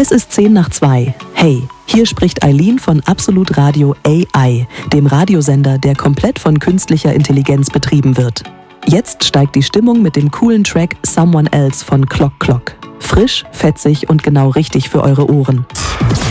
Es ist 1:10. Hey, hier spricht Eileen von Absolut Radio AI, dem Radiosender, der komplett von künstlicher Intelligenz betrieben wird. Jetzt steigt die Stimmung mit dem coolen Track Someone Else von Clock Clock. Frisch, fetzig und genau richtig für eure Ohren.